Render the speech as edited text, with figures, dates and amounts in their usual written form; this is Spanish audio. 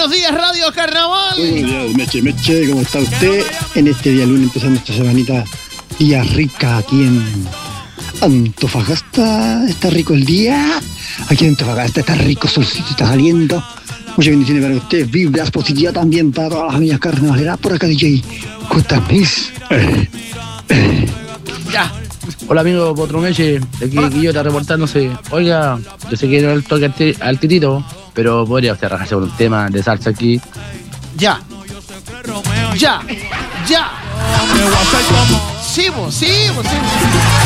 Buenos días, Radio Carnaval. Buenos días, Meche, ¿cómo está usted? En este día lunes, empezando esta semanita, día rica aquí en Antofagasta. Está rico el día. Aquí en Antofagasta está rico, solcito está saliendo. Muchas bendiciones para ustedes, vibras, positividad también para todas las familias carnavaleras. Por acá DJ Cotamis. Ya. Hola amigo Potromeche, aquí Quillota reportándose. Oiga, yo sé que no le toque al titito, pero podría usted arrancarse con un tema de salsa aquí. Ya. Ya. Ya. Sí, vos.